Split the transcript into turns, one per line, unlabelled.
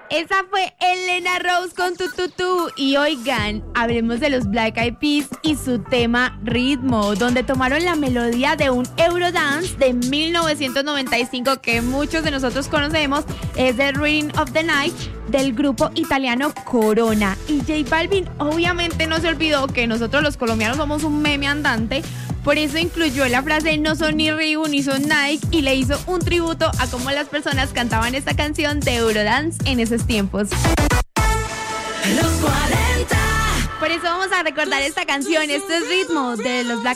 Esa fue Elena Rose con Tu. Y oigan, hablemos de los Black Eyed Peas y su tema Ritmo, donde tomaron la melodía de un Eurodance de 1995 que muchos de nosotros conocemos, es The Rhythm of the Night del grupo italiano Corona. Y J Balvin obviamente no se olvidó que nosotros los colombianos somos un meme andante. Por eso incluyó la frase no son ni Reebok ni son Nike y le hizo un tributo a cómo las personas cantaban esta canción de Eurodance en esos tiempos.
Los 40.
Por eso vamos a recordar esta canción. Este es Ritmo de los Black